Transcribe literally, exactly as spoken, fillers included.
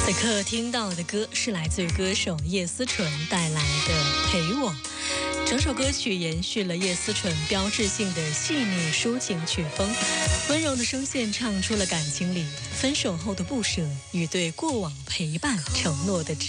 此刻听到的歌是来自于歌手叶思纯带来的《陪我》。整首歌曲延续了叶思纯标志性的细腻抒情曲风，温柔的声线唱出了感情里分手后的不舍与对过往陪伴承诺的执